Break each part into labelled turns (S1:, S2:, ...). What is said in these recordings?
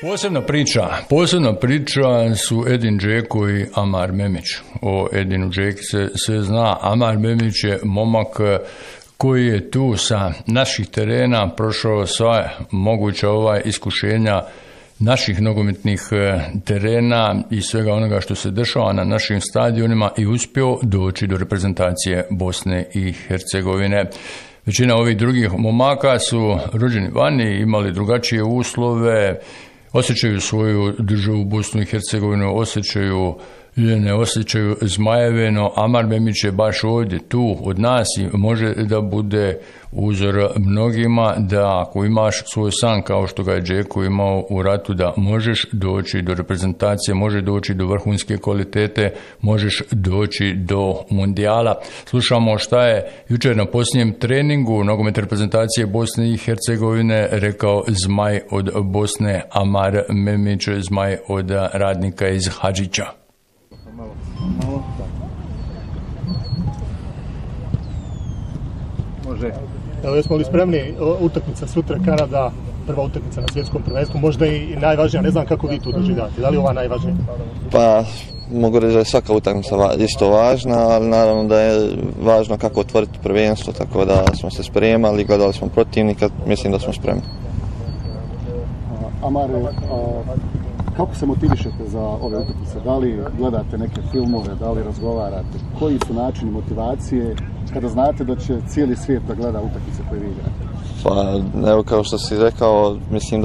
S1: Posebna priča su Edin Džeko i Amar Memić. O Edinu Džeki se sve zna. Amar Memić je momak koji je tu sa naših terena prošao sva moguća iskušenja naših nogometnih terena i svega onoga što se dešava na našim stadionima i uspio doći do reprezentacije Bosne i Hercegovine. Većina ovih drugih momaka su rođeni vani, imali drugačije uslove, osjećaju svoju državu Bosnu i Hercegovinu, ne osjećaju Zmajeveno. Amar Memić je baš ovdje tu od nas i može da bude uzor mnogima, da ako imaš svoj san kao što ga je Džeko imao u ratu, da možeš doći do reprezentacije, može doći do vrhunske kvalitete, možeš doći do mundijala. Slušamo šta je jučer na posljednjem treningu nogometne reprezentacije Bosne i Hercegovine rekao Zmaj od Bosne, Amar Memić, Zmaj od Radnika iz Hadžića.
S2: Može. Evo, jesmo li spremni? Utakmica sutra, Kanada, prva utakmica na svjetskom prvenstvu, možda i najvažnija, ne znam kako vi tu doživljavate, da li je ova najvažnija?
S3: Pa, mogu reći da je svaka utakmica isto važna, ali naravno da je važno kako otvoriti prvenstvo, tako da smo se spremali, gledali smo protivnika, mislim da smo spremni.
S4: Amare, kako se motivišete za ove utakmice? Da li gledate neke filmove, da li razgovarate? Koji su načini motivacije kada znate da će cijeli svijet da gleda utakmice koje vi igrate?
S3: Pa, evo kao što si rekao, mislim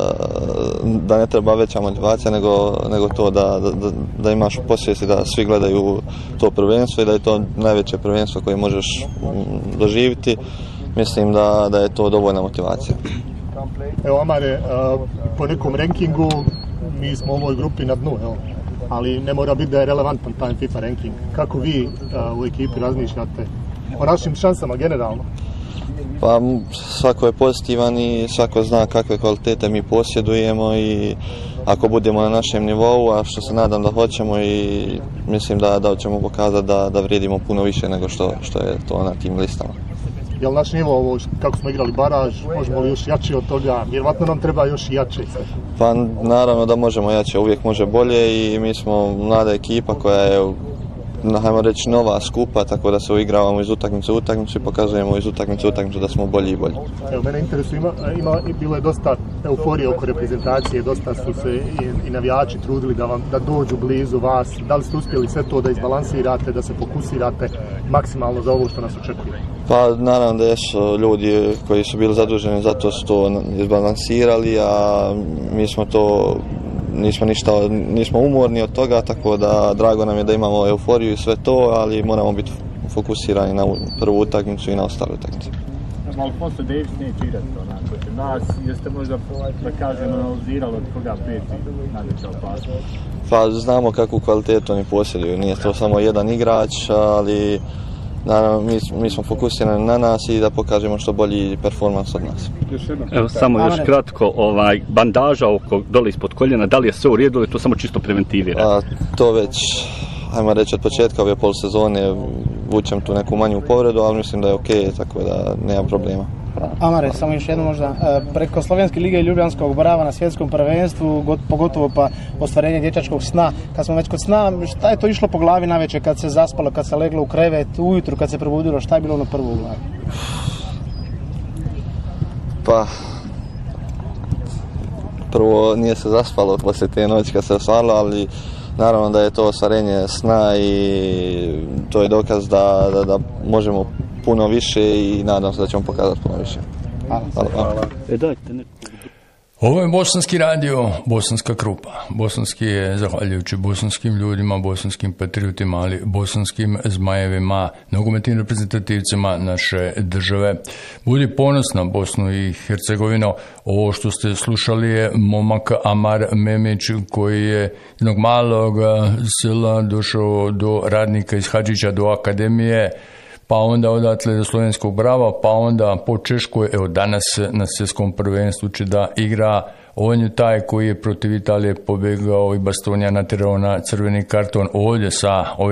S3: da ne treba veća motivacija nego to da imaš u posvijesti da svi gledaju to prvenstvo i da je to najveće prvenstvo koje možeš doživjeti. Mislim da je to dovoljna motivacija.
S2: Evo, Amare, po nekom rankingu mi smo u ovoj grupi na dnu, ali ne mora biti da je relevantan taj FIFA ranking. Kako vi u ekipi razmišljate o našim šansama generalno?
S3: Pa svako je pozitivan i svako zna kakve kvalitete mi posjedujemo i ako budemo na našem nivou, a što se nadam da hoćemo i mislim da ćemo pokazati da vrijedimo puno više nego što je to na tim listama.
S2: Je li naš nivo ovo kako smo igrali baraž, možemo li još jači od toga? Vjerovatno nam treba još i jače.
S3: Pa naravno da možemo jače, uvijek može bolje i mi smo mlada ekipa koja je, hajmo reći, nova skupa, tako da se uigravamo iz utakmice u utakmicu i pokazujemo iz utakmice u utakmicu da smo bolji i bolji.
S2: Evo, mene interesuje, bilo je dosta euforije oko reprezentacije, dosta su se i navijači trudili da dođu blizu vas. Da li ste uspjeli sve to da izbalansirate, da se fokusirate maksimalno za ovo što nas očekuje?
S3: Pa naravno da jesu ljudi koji su bili zaduženi, zato su to izbalansirali, a mi smo to nismo umorni od toga, tako da drago nam je da imamo euforiju i sve to, ali moramo biti fokusirani na prvu utakmicu i na ostale utakmice.
S5: Ali posle Davis neće igrati protiv nas, jeste možda, da kažemo, analizirali od koga peti najveća opasnost?
S3: Pa znamo kakvu kvalitetu oni posjeduju, nije to samo jedan igrač, ali naravno mi smo fokusirani na nas i da pokažemo što bolji performans od nas.
S6: Evo samo još kratko, bandaža dole ispod koljena, da li je sve u redu ili to samo čisto preventivira?
S3: To već, ajmo reći, od početka ove polusezone vučem tu neku manju povredu, ali mislim da je okej, tako da nema problema.
S7: Amare, samo još jedno možda, preko Slovenske lige i Ljubljanskog borava na svjetskom prvenstvu, pogotovo pa ostvarenje dječačkog sna. Kad smo već kod sna, šta je to išlo po glavi navečer kad se zaspalo, kad se leglo u krevet, ujutru kad se probudilo, šta je bilo ono prvo u glavi?
S3: Pa, prvo nije se zaspalo poslije te noći kad se osvarilo, ali naravno da je to ostvarenje sna i to je dokaz da možemo puno više i nadam se da ćemo pokazati puno više. Hvala.
S1: Ovo je Bosanski radio, Bosanska Krupa. Bosanski je, zahvaljujući bosanskim ljudima, bosanskim patriotima, ali bosanskim Zmajevima, nogometnim reprezentativcima naše države. Budi ponos na Bosnu i Hercegovinu. Ovo što ste slušali je momak Amar Memić, koji je jednog malog sela došao do Radnika iz Hadžića, do akademije, pa onda odatle do Slovenskog Brava, pa onda po Češkoj, evo danas na svjetskom prvenstvu će da igra. On je taj koji je protiv Italije pobegao i Bastonija natjerao na crveni karton ovdje sa ove